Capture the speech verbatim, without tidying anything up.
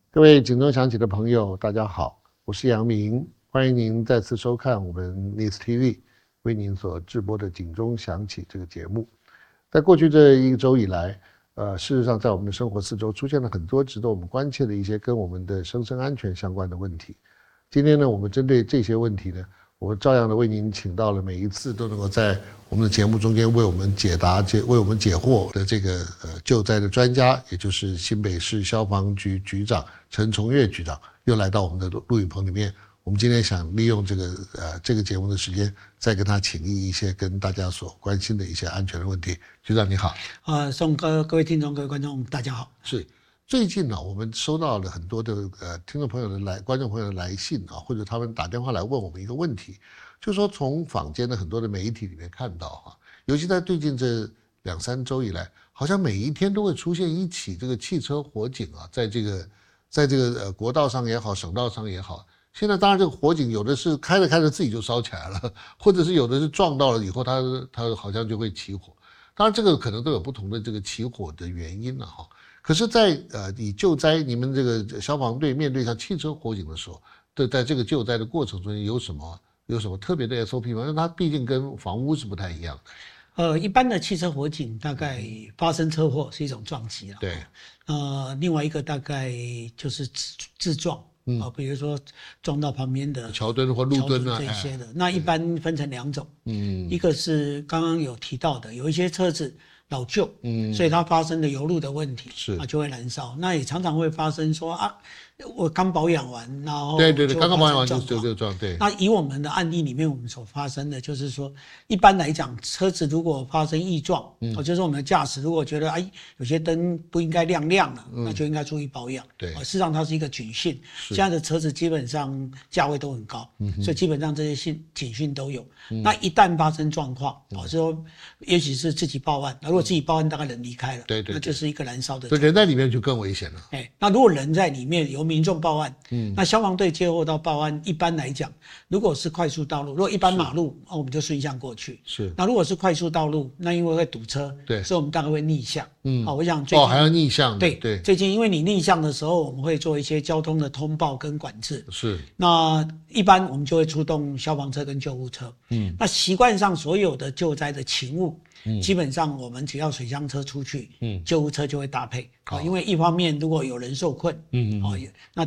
各位警钟响起的朋友，大家好，我是杨明，欢迎您再次收看我们 News T V 为您所制播的警钟响起这个节目。在过去这一周以来，呃，事实上在我们的生活四周出现了很多值得我们关切的一些跟我们的生生安全相关的问题。今天呢，我们针对这些问题呢，我们照样的为您请到了每一次都能够在我们的节目中间为我们解答、解为我们解惑的这个呃救灾的专家，也就是新北市消防局局长陈崇岳局长，又来到我们的录影棚里面。我们今天想利用这个呃这个节目的时间，再跟他请益一些跟大家所关心的一些安全的问题。局长你好。 啊，宋哥，各位听众、各位观众，大家好。 是。最近呢、啊，我们收到了很多的呃听众朋友的来、观众朋友的来信啊，或者他们打电话来问我们一个问题，就是说从坊间的很多的媒体里面看到哈、啊，尤其在最近这两三周以来，好像每一天都会出现一起这个汽车火警啊，在这个在这个呃国道上也好，省道上也好，现在当然这个火警有的是开着开着自己就烧起来了，或者是有的是撞到了以后它它好像就会起火，当然这个可能都有不同的这个起火的原因了、啊、哈。可是在，在呃，你救灾，你们这个消防队面对像汽车火警的时候，对，在这个救灾的过程中有什么有什么特别的 S O P 吗？因为它毕竟跟房屋是不太一样的。 呃，一般的汽车火警大概发生车祸是一种撞击了， 对。 呃，另外一个大概就是自自撞，嗯、呃，比如说撞到旁边的桥墩或路墩啊这一些的，哎、那一般分成两种， 嗯， 一个是刚刚有提到的，有一些车子老旧，嗯，所以它发生的油路的问题是啊就会燃烧，那也常常会发生说啊，我刚保养完，然后对对对，刚刚保养完就就就撞，对。 那以我们的案例里面，我们所发生的就是说，一般来讲，车子如果发生异状，嗯，哦，就是我们的驾驶如果觉得哎有些灯不应该亮亮了，嗯，那就应该注意保养， 对， 哦，事实上它是一个警讯，现在的车子基本上价位都很高，嗯，所以基本上这些信警讯都有，嗯，那一旦发生状况，哦，就说也许是自己报案，如果自己报案，大概人离开了， 对 对, 对， 那就是一个燃烧的， 对，人在里面就更危险了， 哎，那如果人在里面，由民众报案，嗯，那消防队接获到报案，一般来讲，如果是快速道路，如果一般马路，哦，我们就顺向过去。是。那如果是快速道路，那因为会堵车，对，所以我们大概会逆向。嗯。好、哦，我想最近。 哦，还要逆向。 对对。最近因为你逆向的时候，我们会做一些交通的通报跟管制。是。那一般我们就会出动消防车跟救护车。嗯。那习惯上所有的救灾的勤务。嗯，基本上我们只要水箱车出去，嗯，救护车就会搭配啊、哦，因为一方面如果有人受困，嗯嗯，哦，那